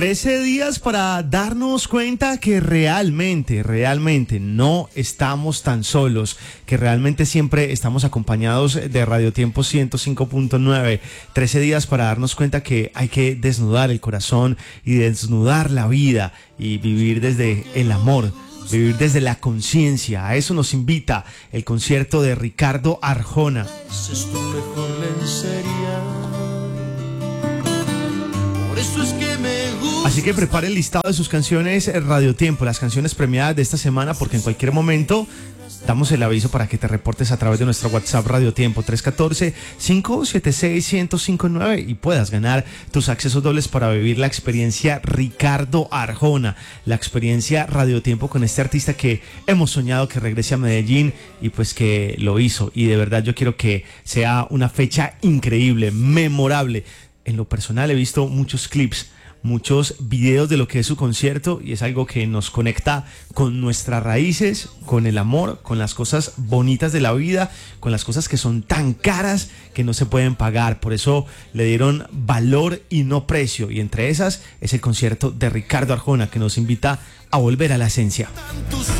13 días para darnos cuenta que realmente no estamos tan solos, que realmente siempre estamos acompañados de Radio Tiempo 105.9. 13 días para darnos cuenta que hay que desnudar el corazón y desnudar la vida y vivir desde el amor, vivir desde la conciencia. A eso nos invita el concierto de Ricardo Arjona. Es tu mejor lencería. Por eso es que me gusta. Así que prepare el listado de sus canciones Radio Tiempo, las canciones premiadas de esta semana, porque en cualquier momento damos el aviso para que te reportes a través de nuestro WhatsApp Radio Tiempo 314-576-1059 y puedas ganar tus accesos dobles para vivir la experiencia Ricardo Arjona, la experiencia Radio Tiempo con este artista que hemos soñado que regrese a Medellín y pues que lo hizo. Y de verdad yo quiero que sea una fecha increíble, memorable. En lo personal he visto muchos clips, muchos videos de lo que es su concierto y es algo que nos conecta con nuestras raíces, con el amor, con las cosas bonitas de la vida, con las cosas que son tan caras que no se pueden pagar. Por eso le dieron valor y no precio, y entre esas es el concierto de Ricardo Arjona, que nos invita a volver a la esencia.